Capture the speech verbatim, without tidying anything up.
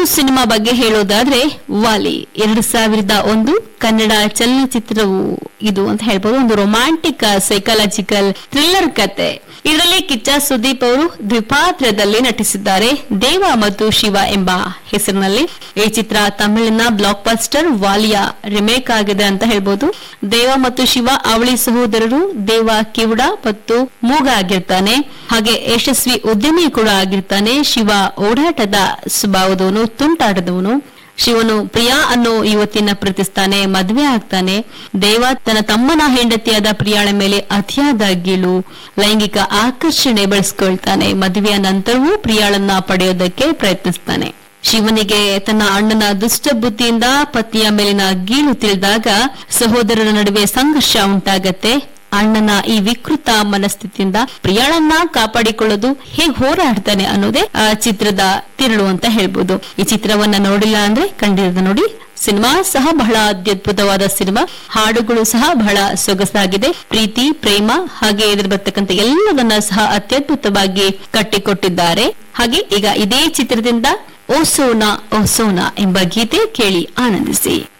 Cinema ಬಗ್ಗೆ ಹೇಳೋದಾದ್ರೆ ವಾಲಿ ಎರಡು ಸಾವಿರದ ಒಂದು ಕನ್ನಡ ಚಲನಚಿತ್ರವು ಇದು ಅಂತ ಹೇಳ್ಬೋದು. ಒಂದು ರೊಮ್ಯಾಂಟಿಕ್ ಸೈಕಾಲಜಿಕಲ್ ಥ್ರಿಲ್ಲರ್ ಕತೆ. ಇದರಲ್ಲಿ ಕಿಚ್ಚ ಸುದೀಪ್ ಅವರು ದ್ವಿಪಾತ್ರದಲ್ಲಿ ನಟಿಸಿದ್ದಾರೆ. ದೇವ ಮತ್ತು ಶಿವ ಎಂಬ ಹೆಸರಿನಲ್ಲಿ ಈ ಚಿತ್ರ ತಮಿಳಿನ ಬ್ಲಾಕ್ ಬಸ್ಟರ್ ವಾಲಿಯಾ ರಿಮೇಕ್ ಆಗಿದೆ ಅಂತ ಹೇಳ್ಬೋದು. ದೇವ ಮತ್ತು ಶಿವ ಅವಳಿ ಸಹೋದರರು. ದೇವ ಕಿವುಡ ಮತ್ತು ಮೂಗ ಆಗಿರ್ತಾನೆ, ಹಾಗೆ ಯಶಸ್ವಿ ಉದ್ಯಮಿ ಕೂಡ ಆಗಿರ್ತಾನೆ. ಶಿವ ಓಡಾಟದ ಸ್ವಭಾವದವನು, ತುಂಟಾಟದವನು. ಶಿವನು ಪ್ರಿಯಾ ಅನ್ನೋ ಯುವತಿಯನ್ನ ಪ್ರೀತಿಸ್ತಾನೆ, ಮದುವೆ ಆಗ್ತಾನೆ. ದೇವ ತನ್ನ ತಮ್ಮನ ಹೆಂಡತಿಯಾದ ಪ್ರಿಯಾಳ ಮೇಲೆ ಅತಿಯಾದ ಗೀಳು, ಲೈಂಗಿಕ ಆಕರ್ಷಣೆ ಬೆಳೆಸ್ಕೊಳ್ತಾನೆ. ಮದುವೆಯ ನಂತರವೂ ಪ್ರಿಯಾಳನ್ನ ಪಡೆಯೋದಕ್ಕೆ ಪ್ರಯತ್ನಿಸ್ತಾನೆ. ಶಿವನಿಗೆ ತನ್ನ ಅಣ್ಣನ ದುಷ್ಟ ಬುದ್ಧಿಯಿಂದ ಪತ್ನಿಯ ಮೇಲಿನ ಗೀಳು ತಿಳಿದಾಗ ಸಹೋದರರ ನಡುವೆ ಸಂಘರ್ಷ ಉಂಟಾಗತ್ತೆ. ಅಣ್ಣನ ಈ ವಿಕೃತ ಮನಸ್ಥಿತಿಯಿಂದ ಪ್ರಿಯಾಳನ್ನ ಕಾಪಾಡಿಕೊಳ್ಳೋದು ಹೇಗೆ ಹೋರಾಡ್ತಾನೆ ಅನ್ನೋದೇ ಆ ಚಿತ್ರದ ತಿರುಳು ಅಂತ ಹೇಳ್ಬೋದು. ಈ ಚಿತ್ರವನ್ನ ನೋಡಿಲ್ಲ ಅಂದ್ರೆ ಖಂಡಿತ ನೋಡಿ. ಸಿನಿಮಾ ಸಹ ಬಹಳ ಅತ್ಯದ್ಭುತವಾದ ಸಿನಿಮಾ. ಹಾಡುಗಳು ಸಹ ಬಹಳ ಸೊಗಸಾಗಿದೆ. ಪ್ರೀತಿ, ಪ್ರೇಮ ಹಾಗೆ ಇದ್ರ ಬರ್ತಕ್ಕಂಥ ಎಲ್ಲವನ್ನ ಸಹ ಅತ್ಯದ್ಭುತವಾಗಿ ಕಟ್ಟಿಕೊಟ್ಟಿದ್ದಾರೆ. ಹಾಗೆ ಈಗ ಇದೇ ಚಿತ್ರದಿಂದ ಓ ಸೋನಾ ಓ ಸೋನಾ ಎಂಬ ಗೀತೆ ಕೇಳಿ ಆನಂದಿಸಿ.